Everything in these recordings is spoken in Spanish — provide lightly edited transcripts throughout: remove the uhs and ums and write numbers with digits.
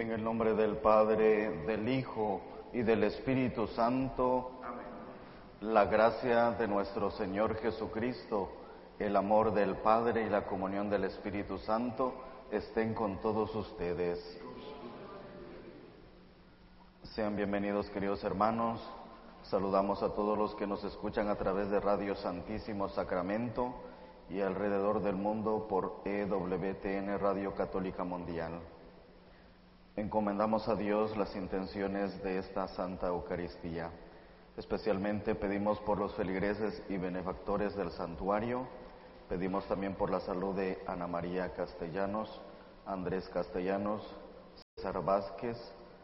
En el nombre del Padre, del Hijo y del Espíritu Santo. Amén. La gracia de nuestro Señor Jesucristo, el amor del Padre y la comunión del Espíritu Santo estén con todos ustedes. Sean bienvenidos, queridos hermanos. Saludamos a todos los que nos escuchan a través de Radio Santísimo Sacramento y alrededor del mundo por EWTN Radio Católica Mundial. Encomendamos a Dios las intenciones de esta Santa Eucaristía. Especialmente pedimos por los feligreses y benefactores del santuario. Pedimos también por la salud de Ana María Castellanos, Andrés Castellanos, César Vázquez,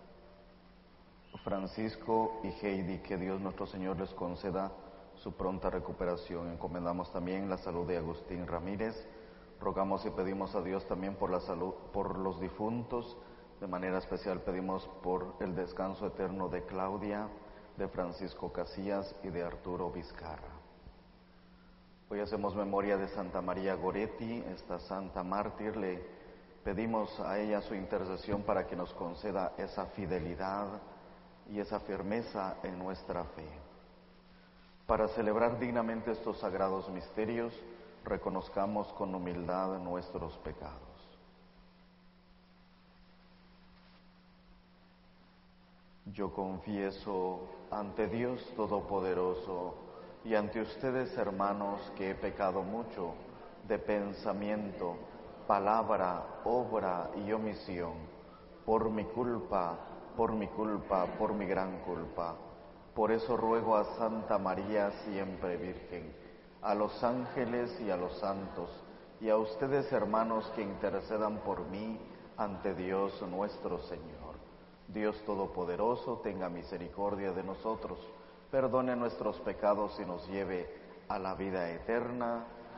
Francisco y Heidi, que Dios nuestro Señor les conceda su pronta recuperación. Encomendamos también la salud de Agustín Ramírez. Rogamos y pedimos a Dios también por la salud, por los difuntos. De manera especial pedimos por el descanso eterno de Claudia, de Francisco Casillas y de Arturo Vizcarra. Hoy hacemos memoria de Santa María Goretti, esta santa mártir. Le pedimos a ella su intercesión para que nos conceda esa fidelidad y esa firmeza en nuestra fe. Para celebrar dignamente estos sagrados misterios, reconozcamos con humildad nuestros pecados. Yo confieso ante Dios Todopoderoso y ante ustedes, hermanos, que he pecado mucho de pensamiento, palabra, obra y omisión, por mi culpa, por mi gran culpa. Por eso ruego a Santa María, siempre Virgen, a los ángeles y a los santos, y a ustedes, hermanos, que intercedan por mí ante Dios nuestro Señor. Dios Todopoderoso, tenga misericordia de nosotros, perdone nuestros pecados y nos lleve a la vida eterna.